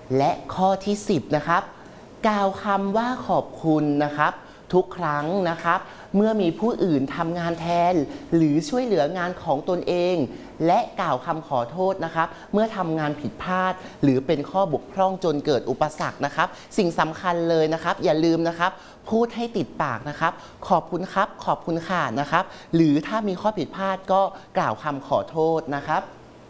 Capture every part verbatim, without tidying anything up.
และข้อที่สิบนะครับกล่าวคำว่าขอบคุณนะครับทุกครั้งนะครับเมื่อมีผู้อื่นทำงานแทนหรือช่วยเหลืองานของตนเองและกล่าวคำขอโทษนะครับเมื่อทำงานผิดพลาดหรือเป็นข้อบกพร่องจนเกิดอุปสรรคนะครับสิ่งสำคัญเลยนะครับอย่าลืมนะครับพูดให้ติดปากนะครับขอบคุณครับขอบคุณค่ะนะครับหรือถ้ามีข้อผิดพลาดก็กล่าวคำขอโทษนะครับ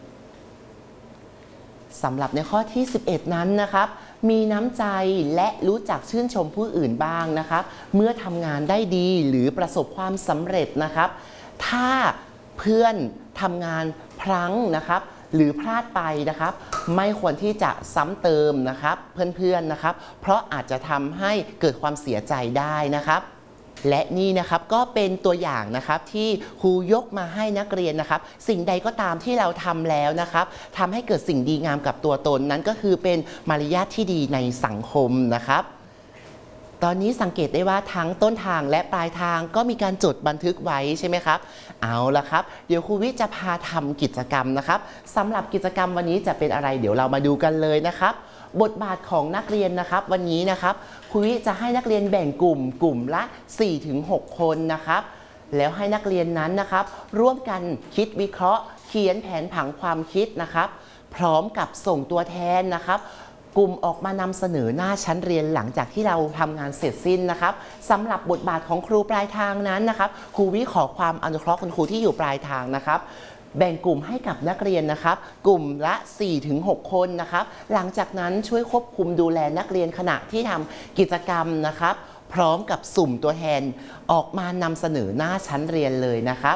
สำหรับในข้อที่สิบเอ็ดนั้นนะครับมีน้ำใจและรู้จักชื่นชมผู้อื่นบ้างนะครับเมื่อทำงานได้ดีหรือประสบความสำเร็จนะครับถ้าเพื่อนทำงานพลั้งนะครับหรือพลาดไปนะครับไม่ควรที่จะซ้ำเติมนะครับเพื่อนๆนะครับเพราะอาจจะทำให้เกิดความเสียใจได้นะครับและนี่นะครับก็เป็นตัวอย่างนะครับที่ครูยกมาให้นักเรียนนะครับสิ่งใดก็ตามที่เราทำแล้วนะครับทำให้เกิดสิ่งดีงามกับตัวตนนั้นก็คือเป็นมารยาทที่ดีในสังคมนะครับตอนนี้สังเกตได้ว่าทั้งต้นทางและปลายทางก็มีการจดบันทึกไว้ใช่ไหมครับเอาละครับเดี๋ยวครูวิจะพาทำกิจกรรมนะครับสำหรับกิจกรรมวันนี้จะเป็นอะไรเดี๋ยวเรามาดูกันเลยนะครับบทบาทของนักเรียนนะครับวันนี้นะครับครูวิจะให้นักเรียนแบ่งกลุ่มกลุ่มละ สี่ถึงหก คนนะครับแล้วให้นักเรียนนั้นนะครับร่วมกันคิดวิเคราะห์เขียนแผนผังความคิดนะครับพร้อมกับส่งตัวแทนนะครับกลุ่มออกมานำเสนอหน้าชั้นเรียนหลังจากที่เราทำงานเสร็จสิ้นนะครับสำหรับบทบาทของครูปลายทางนั้นนะครับครูวิขอความอนุเคราะห์คุณครูที่อยู่ปลายทางนะครับแบ่งกลุ่มให้กับนักเรียนนะครับกลุ่มละ สี่ถึงหก คนนะครับหลังจากนั้นช่วยควบคุมดูแลนักเรียนขณะที่ทำกิจกรรมนะครับพร้อมกับสุ่มตัวแทนออกมานำเสนอหน้าชั้นเรียนเลยนะครับ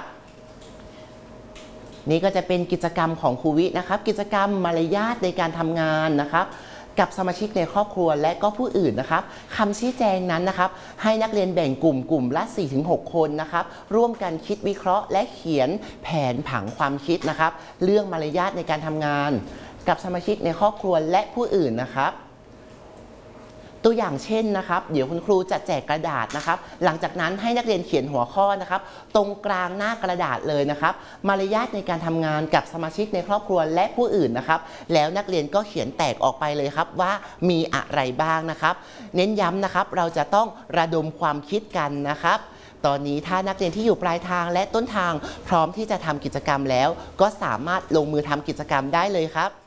นี่ก็จะเป็นกิจกรรมของครูวินะครับกิจกรรมมารยาทในการทำงานนะครับกับสมาชิกในครอบครัวและก็ผู้อื่นนะครับคำชี้แจงนั้นนะครับให้นักเรียนแบ่งกลุ่มกลุ่มละ สี่ถึงหก คนนะครับร่วมกันคิดวิเคราะห์และเขียนแผนผังความคิดนะครับเรื่องมารยาทในการทำงานกับสมาชิกในครอบครัวและผู้อื่นนะครับตัวอย่างเช่นนะครับเดี๋ยวคุณครูจะแจกกระดาษนะครับหลังจากนั้นให้นักเรียนเขียนหัวข้อนะครับตรงกลางหน้ากระดาษเลยนะครับมารยาทในการทำงานกับสมาชิกในครอบครัวและผู้อื่นนะครับแล้วนักเรียนก็เขียนแตกออกไปเลยครับว่ามีอะไรบ้างนะครับเน้นย้ำนะครับเราจะต้องระดมความคิดกันนะครับตอนนี้ถ้านักเรียนที่อยู่ปลายทางและต้นทางพร้อมที่จะทำกิจกรรมแล้วก็สามารถลงมือทำกิจกรรมได้เลยครับ